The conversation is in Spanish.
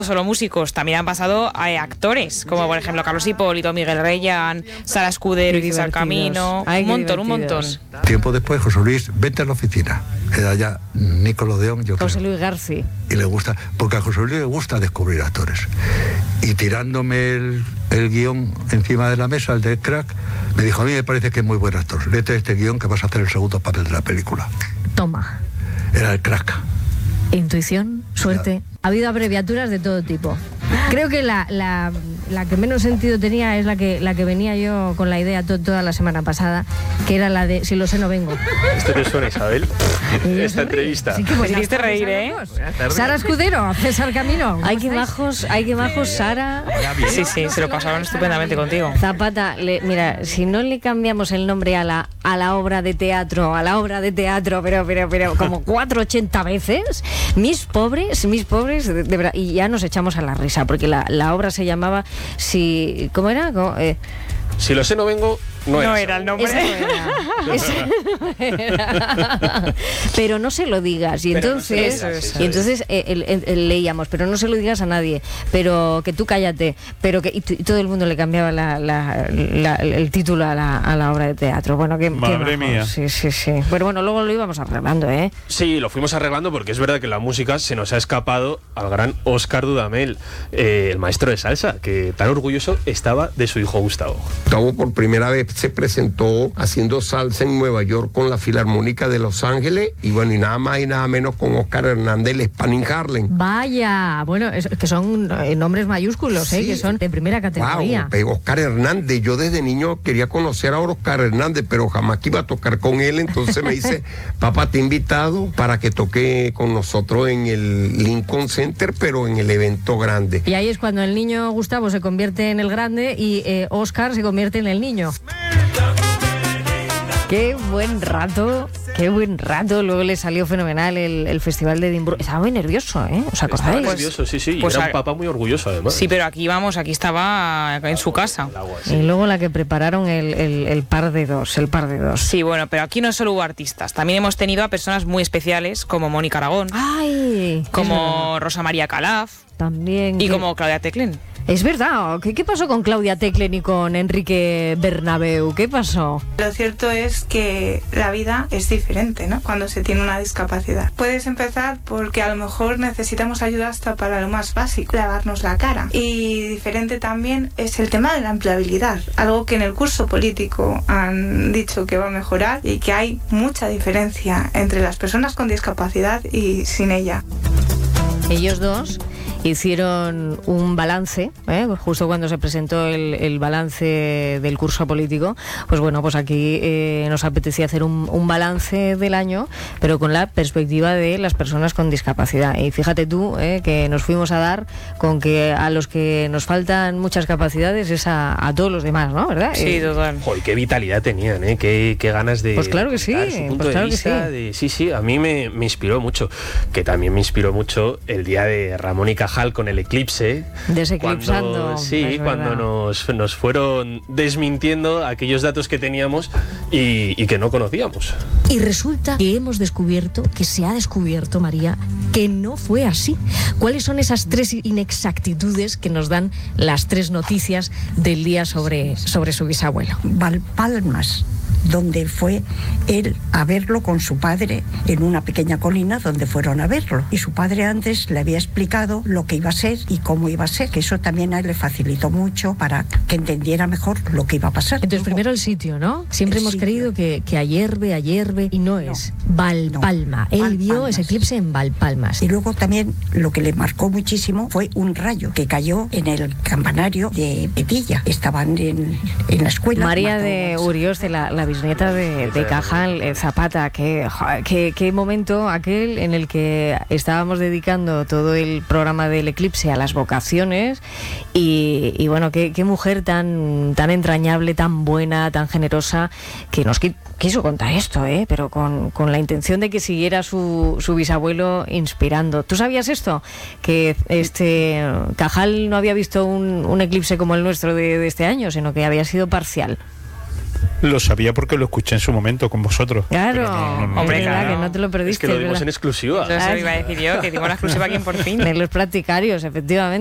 solo músicos, también han pasado a actores, como por ejemplo Carlos Hipólito, Miguel Reyan, Sara Escudero y César Camino. Ay, un montón. Tiempo después, José Luis, vete a la oficina. Era ya Nickelodeon, yo José creo. Luis García. Y le gusta, porque a José Luis le gusta descubrir actores. Y tirándome el guión encima de la mesa, el de Crack, me dijo, a mí me parece que es muy buen actor. Léete este guión que vas a hacer el segundo papel de la película. Toma. Era el Crack. Intuición, suerte. Ha habido abreviaturas de todo tipo. Creo que la que menos sentido tenía es la que venía yo con la idea toda la semana pasada, que era la de si lo sé no vengo. ¿Esto te suena, Isabel? Esta entrevista. Sí, que Pues hiciste reír, ¿eh? Sara Escudero, César Camino. Ay, qué majos, Sara. Sí, se lo pasaron estupendamente contigo. Zapata, mira, si no le cambiamos el nombre a la obra de teatro, pero como 480 veces, mis pobres, de verdad, y ya nos echamos a la risa, porque la obra se llamaba ¿cómo era? Si lo sé no vengo, no era el nombre. Eso no era. Pero no se lo digas. Y entonces, leíamos, pero no se lo digas a nadie. Pero que tú cállate. Pero que y todo el mundo le cambiaba el título a la obra de teatro. Bueno, Madre mía. Sí. Pero bueno, luego lo íbamos arreglando, ¿eh? Sí, lo fuimos arreglando porque es verdad que la música se nos ha escapado al gran Óscar Dudamel, el maestro de salsa, que tan orgulloso estaba de su hijo Gustavo. Gustavo por primera vez se presentó haciendo salsa en Nueva York con la Filarmónica de Los Ángeles y bueno, y nada más y nada menos con Óscar Hernández, el Spanning Harlem. Vaya, bueno, que son nombres mayúsculos, sí. Que son de primera categoría. Wow, Óscar Hernández, yo desde niño quería conocer a Óscar Hernández, pero jamás que iba a tocar con él, entonces me dice, papá, te he invitado para que toque con nosotros en el Lincoln Center, pero en el evento grande. Y ahí es cuando el niño Gustavo se convierte en el grande y Óscar se convierte en el niño. Qué buen rato. Luego le salió fenomenal el Festival de Edimburgo. Estaba muy nervioso, ¿eh? ¿Os acordáis? Estaba nervioso, sí. Pues era un papá muy orgulloso, además. Sí, pero aquí estaba en su casa. Y luego la que prepararon el par de dos. Sí, bueno, pero aquí no solo hubo artistas. También hemos tenido a personas muy especiales como Mónica Aragón. ¡Ay! Como Rosa María Calaf. También. Y como Claudia Teclén. Es verdad. ¿Qué pasó con Claudia Teclén y con Enrique Bernabeu? ¿Qué pasó? Lo cierto es que la vida es diferente, ¿no? Cuando se tiene una discapacidad. Puedes empezar porque a lo mejor necesitamos ayuda hasta para lo más básico, lavarnos la cara. Y diferente también es el tema de la empleabilidad, algo que en el curso político han dicho que va a mejorar y que hay mucha diferencia entre las personas con discapacidad y sin ella. Ellos dos hicieron un balance, justo cuando se presentó el balance del curso político. Pues bueno, pues aquí nos apetecía hacer un balance del año, pero con la perspectiva de las personas con discapacidad. Y fíjate tú que nos fuimos a dar con que a los que nos faltan muchas capacidades es a todos los demás, ¿no? ¿Verdad? Sí, total. Joder, qué vitalidad tenían, qué ganas de... Pues claro que sí. Su punto de vista, sí, a mí me inspiró mucho. Que también me inspiró mucho el día de Ramón y Cajal con el eclipse. Deseclipsando. Cuando nos fueron desmintiendo aquellos datos que teníamos y que no conocíamos. Y resulta que hemos descubierto, que se ha descubierto, María, que no fue así. ¿Cuáles son esas tres inexactitudes que nos dan las tres noticias del día sobre su bisabuelo? Valpalmas, donde fue él a verlo con su padre en una pequeña colina donde fueron a verlo. Y su padre antes le había explicado lo que iba a ser y cómo iba a ser, que eso también a él le facilitó mucho para que entendiera mejor lo que iba a pasar. Entonces, primero el sitio, ¿no? Siempre hemos creído que ayerbe, y no es. Valpalma. Él vio ese eclipse en Valpalmas. Y luego también lo que le marcó muchísimo fue un rayo que cayó en el campanario de Petilla. Estaban en la escuela. María de Urioste, la bisnieta de Cajal, Zapata, qué momento aquel en el que estábamos dedicando todo el programa del eclipse a las vocaciones y bueno, qué mujer tan entrañable, tan buena, tan generosa, que nos quiso contar esto, pero con la intención de que siguiera su bisabuelo inspirando. ¿Tú sabías esto? Que Cajal no había visto un eclipse como el nuestro de este año, sino que había sido parcial. Lo sabía porque lo escuché en su momento con vosotros. Claro, Hombre, verdad, claro. que no te lo perdiste. Es que lo dimos ¿verdad? en exclusiva. Eso iba a decir yo, que dimos la exclusiva aquí en Por Fin. De los practicarios, efectivamente.